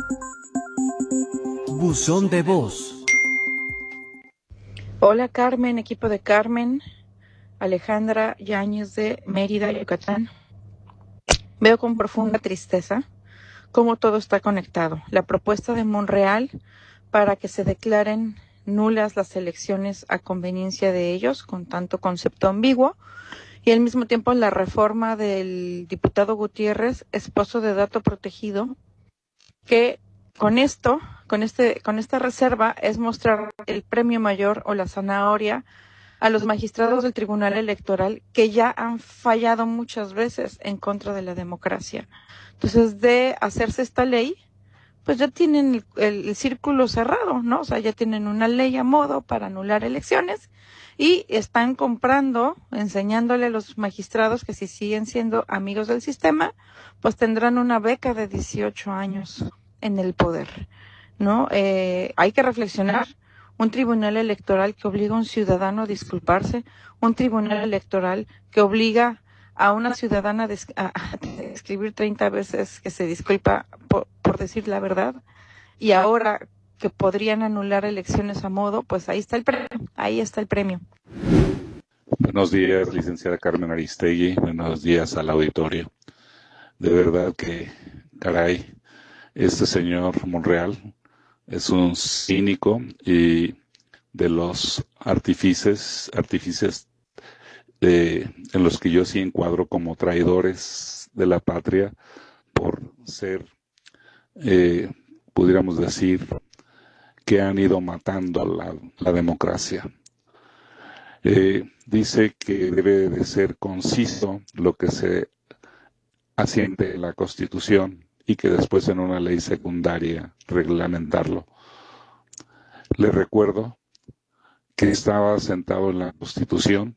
Buzón de voz. Hola Carmen, equipo de Carmen, Alejandra Yáñez de Mérida, Yucatán. Veo con profunda tristeza cómo todo está conectado. La propuesta de Monreal para que se declaren nulas las elecciones a conveniencia de ellos, con tanto concepto ambiguo, y al mismo tiempo la reforma del diputado Gutiérrez, esposo de dato protegido, que con esta reserva es mostrar el premio mayor o la zanahoria a los magistrados del Tribunal Electoral que ya han fallado muchas veces en contra de la democracia. Entonces, de hacerse esta ley, pues ya tienen el círculo cerrado, ¿no? O sea, ya tienen una ley a modo para anular elecciones y están comprando, enseñándole a los magistrados que si siguen siendo amigos del sistema, pues tendrán una beca de 18 años en el poder, ¿no? Hay que reflexionar. Un tribunal electoral que obliga a un ciudadano a disculparse, un tribunal electoral que obliga a una ciudadana a escribir 30 veces que se disculpa por decir la verdad, y ahora que podrían anular elecciones a modo, pues ahí está el premio. Buenos días, licenciada Carmen Aristegui, buenos días al auditorio. De verdad que, caray, este señor Monreal es un cínico y de los artífices en los que yo sí encuadro como traidores de la patria por ser, pudiéramos decir, que han ido matando a la democracia. Dice que debe de ser conciso lo que se asiente en la Constitución y que después en una ley secundaria reglamentarlo. Le recuerdo que estaba sentado en la Constitución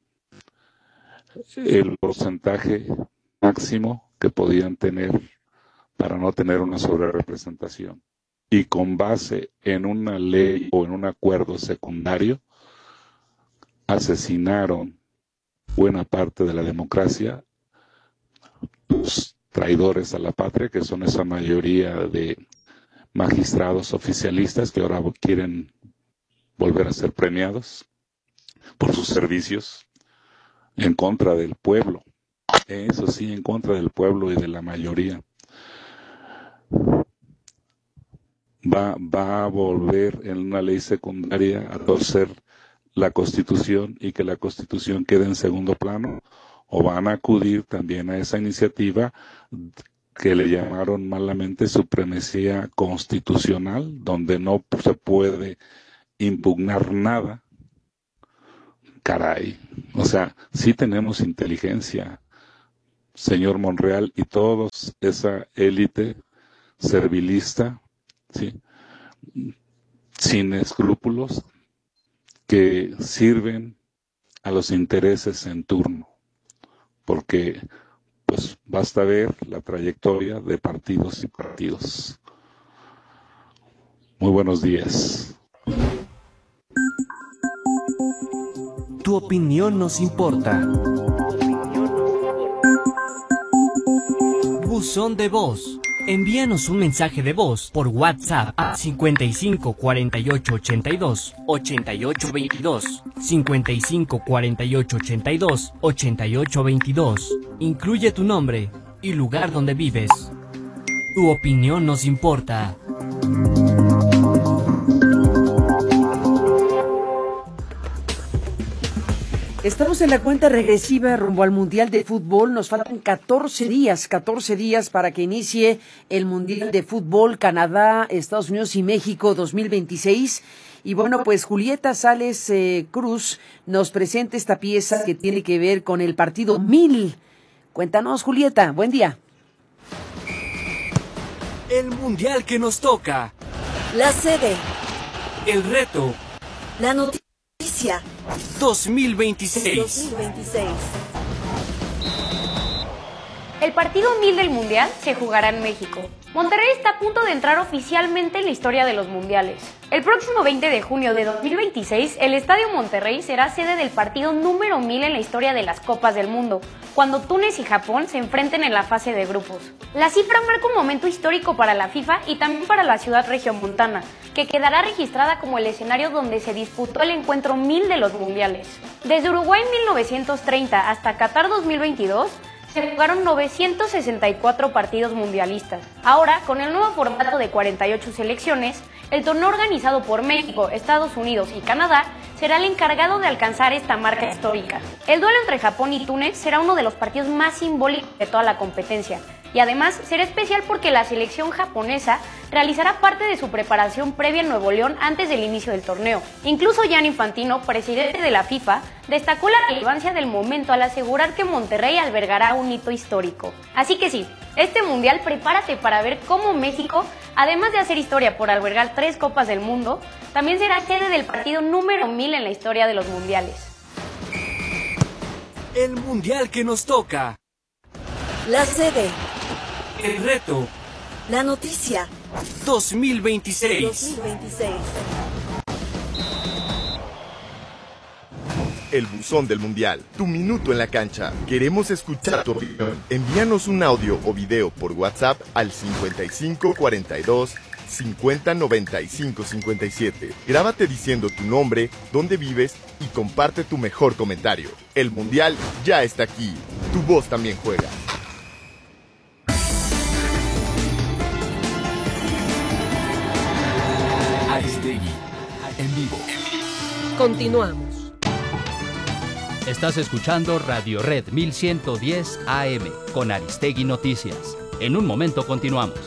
el porcentaje máximo que podían tener para no tener una sobrerepresentación. Y con base en una ley o en un acuerdo secundario, asesinaron buena parte de la democracia, los traidores a la patria, que son esa mayoría de magistrados oficialistas que ahora quieren volver a ser premiados por sus servicios en contra del pueblo. Eso sí, en contra del pueblo y de la mayoría. Va a volver en una ley secundaria a torcer la Constitución y que la Constitución quede en segundo plano, o van a acudir también a esa iniciativa que le llamaron malamente supremacía constitucional, donde no se puede impugnar nada. Caray, o sea, sí tenemos inteligencia, señor Monreal, y todos esa élite servilista, ¿sí?, sin escrúpulos, que sirven a los intereses en turno, porque pues basta ver la trayectoria de partidos y partidos. Muy buenos días. Tu opinión nos importa. Buzón de voz. Envíanos un mensaje de voz por WhatsApp a 55 48 82 88 22, 55 48 82 88 22. Incluye tu nombre y lugar donde vives. Tu opinión nos importa. Estamos en la cuenta regresiva rumbo al Mundial de Fútbol. Nos faltan 14 días para que inicie el Mundial de Fútbol Canadá, Estados Unidos y México 2026. Y bueno, pues Julieta Sales Cruz nos presenta esta pieza que tiene que ver con el partido 1000. Cuéntanos, Julieta, buen día. El Mundial que nos toca. La sede. El reto. La noticia. 2026. El partido 1000 del Mundial se jugará en México. Monterrey está a punto de entrar oficialmente en la historia de los mundiales. El próximo 20 de junio de 2026, el Estadio Monterrey será sede del partido número 1000 en la historia de las Copas del Mundo, cuando Túnez y Japón se enfrenten en la fase de grupos. La cifra marca un momento histórico para la FIFA y también para la ciudad regiomontana, que quedará registrada como el escenario donde se disputó el encuentro 1000 de los mundiales. Desde Uruguay en 1930 hasta Qatar 2022, se jugaron 964 partidos mundialistas. Ahora, con el nuevo formato de 48 selecciones, el torneo organizado por México, Estados Unidos y Canadá será el encargado de alcanzar esta marca histórica. El duelo entre Japón y Túnez será uno de los partidos más simbólicos de toda la competencia. Y además será especial porque la selección japonesa realizará parte de su preparación previa en Nuevo León antes del inicio del torneo. Incluso Gianni Infantino, presidente de la FIFA, destacó la relevancia del momento al asegurar que Monterrey albergará un hito histórico. Así que sí, este mundial prepárate para ver cómo México, además de hacer historia por albergar 3 Copas del Mundo, también será sede del partido número 1000 en la historia de los mundiales. El mundial que nos toca. La sede. El reto La noticia. 2026. El buzón del mundial, tu minuto en la cancha. Queremos escuchar tu opinión. Envíanos un audio o video por WhatsApp al 55 42 50 95 57. Grábate diciendo tu nombre, dónde vives y comparte tu mejor comentario. El mundial ya está aquí. Tu voz también juega. Aristegui, en vivo. Continuamos. Estás escuchando Radio Red 1110 AM con Aristegui Noticias. En un momento continuamos.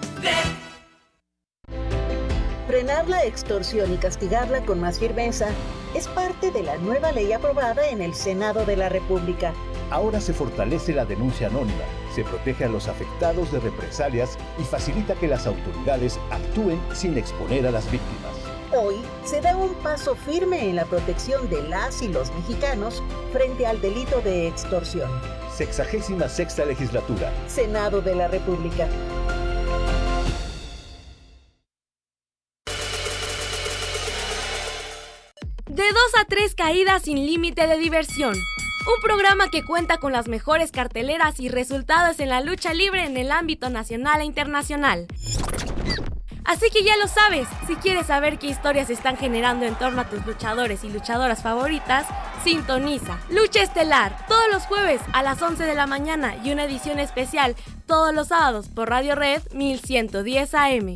Frenar la extorsión y castigarla con más firmeza es parte de la nueva ley aprobada en el Senado de la República. Ahora se fortalece la denuncia anónima, se protege a los afectados de represalias y facilita que las autoridades actúen sin exponer a las víctimas. Hoy se da un paso firme en la protección de las y los mexicanos frente al delito de extorsión. 66ª Legislatura. Senado de la República. De 2 a 3 caídas sin límite de diversión. Un programa que cuenta con las mejores carteleras y resultados en la lucha libre en el ámbito nacional e internacional. Así que ya lo sabes, si quieres saber qué historias se están generando en torno a tus luchadores y luchadoras favoritas, sintoniza Lucha Estelar todos los jueves a las 11 de la mañana y una edición especial todos los sábados por Radio Red 1110 AM.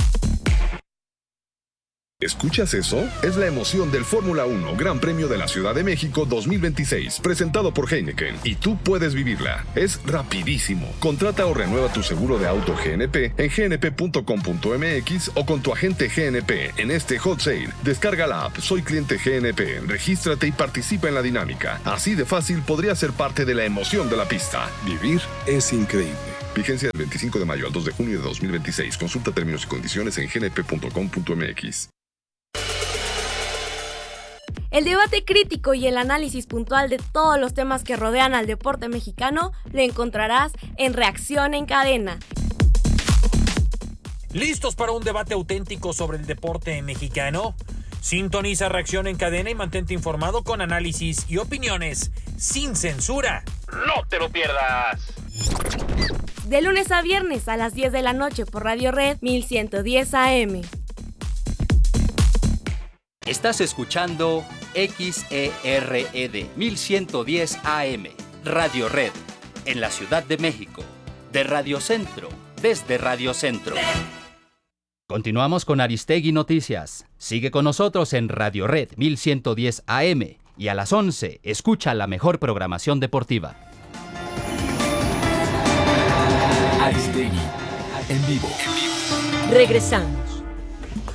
¿Escuchas eso? Es la emoción del Fórmula 1 Gran Premio de la Ciudad de México 2026, presentado por Heineken, y tú puedes vivirla. Es rapidísimo. Contrata o renueva tu seguro de auto GNP en gnp.com.mx o con tu agente GNP en este hot sale. Descarga la app Soy Cliente GNP, regístrate y participa en la dinámica. Así de fácil podría ser parte de la emoción de la pista. Vivir es increíble. Vigencia del 25 de mayo al 2 de junio de 2026. Consulta términos y condiciones en gnp.com.mx. El debate crítico y el análisis puntual de todos los temas que rodean al deporte mexicano lo encontrarás en Reacción en Cadena. ¿Listos para un debate auténtico sobre el deporte mexicano? Sintoniza Reacción en Cadena y mantente informado con análisis y opiniones sin censura. ¡No te lo pierdas! De lunes a viernes a las 10 de la noche por Radio Red 1110 AM. Estás escuchando XERED 1110 AM, Radio Red, en la Ciudad de México, de Radio Centro, desde Radio Centro. Continuamos con Aristegui Noticias. Sigue con nosotros en Radio Red 1110 AM y a las 11 escucha la mejor programación deportiva. Aristegui, en vivo. Regresamos.